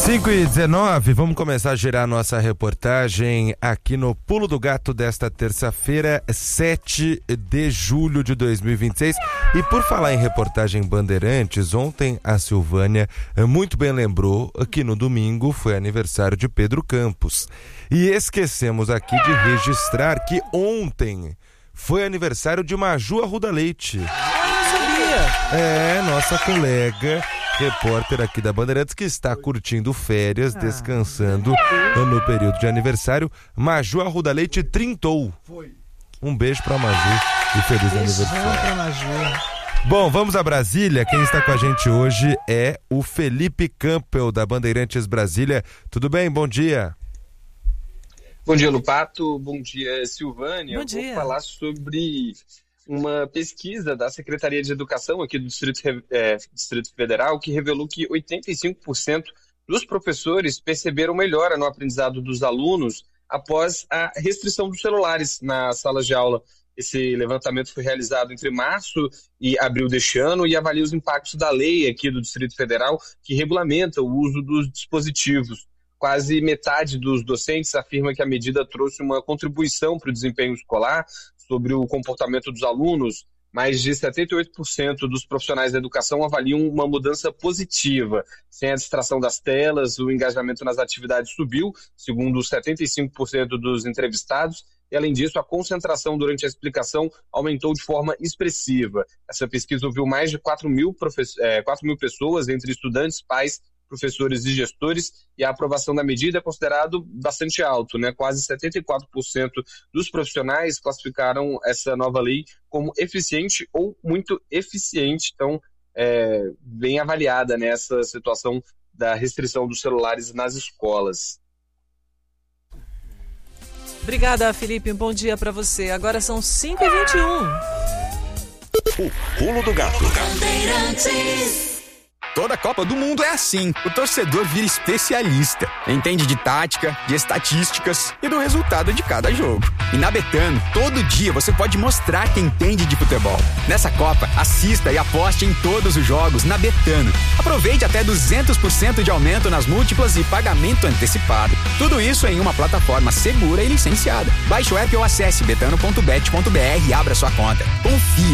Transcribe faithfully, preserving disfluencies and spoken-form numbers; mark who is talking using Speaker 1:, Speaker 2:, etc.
Speaker 1: cinco e dezenove, vamos começar a girar nossa reportagem aqui no Pulo do Gato desta terça-feira, sete de julho de dois mil e vinte e seis. E por falar em reportagem Bandeirantes, ontem a Silvânia muito bem lembrou que no domingo foi aniversário de Pedro Campos. E esquecemos aqui de registrar que ontem foi aniversário de Maju Arruda Leite.
Speaker 2: Eu não sabia.
Speaker 1: É, nossa colega repórter aqui da Bandeirantes, que está curtindo férias, descansando no período de aniversário. Maju Arruda Leite trintou. Um beijo pra Maju e feliz aniversário.
Speaker 2: Pra Maju.
Speaker 1: Bom, vamos a Brasília. Quem está com a gente hoje é o Felipe Campbell, da Bandeirantes Brasília. Tudo bem? Bom dia.
Speaker 3: Bom dia, Lupato. Bom dia, Silvânia.
Speaker 2: Bom dia.
Speaker 3: Vou falar sobre uma pesquisa da Secretaria de Educação aqui do Distrito, é, Distrito Federal, que revelou que oitenta e cinco por cento dos professores perceberam melhora no aprendizado dos alunos após a restrição dos celulares nas salas de aula. Esse levantamento foi realizado entre março e abril deste ano e avalia os impactos da lei aqui do Distrito Federal que regulamenta o uso dos dispositivos. Quase metade dos docentes afirma que a medida trouxe uma contribuição para o desempenho escolar. Sobre o comportamento dos alunos, mais de setenta e oito por cento dos profissionais da educação avaliam uma mudança positiva. Sem a distração das telas, o engajamento nas atividades subiu, segundo setenta e cinco por cento dos entrevistados, e além disso, a concentração durante a explicação aumentou de forma expressiva. Essa pesquisa ouviu mais de quatro mil, profe- é, quatro mil pessoas, entre estudantes, pais, professores e gestores, e a aprovação da medida é considerado bastante alto, né? Quase setenta e quatro por cento dos profissionais classificaram essa nova lei como eficiente ou muito eficiente, então é, bem avaliada nessa situação da restrição dos celulares nas escolas.
Speaker 2: Obrigada, Felipe. Um bom dia para você. Agora são cinco e vinte e um.
Speaker 4: O Pulo do Gato.
Speaker 5: Toda Copa do Mundo é assim. O torcedor vira especialista. Entende de tática, de estatísticas e do resultado de cada jogo. E na Betano, todo dia você pode mostrar que entende de futebol. Nessa Copa, assista e aposte em todos os jogos na Betano. Aproveite até duzentos por cento de aumento nas múltiplas e pagamento antecipado. Tudo isso em uma plataforma segura e licenciada. Baixe o app ou acesse betano ponto bet ponto br e abra sua conta. Confie.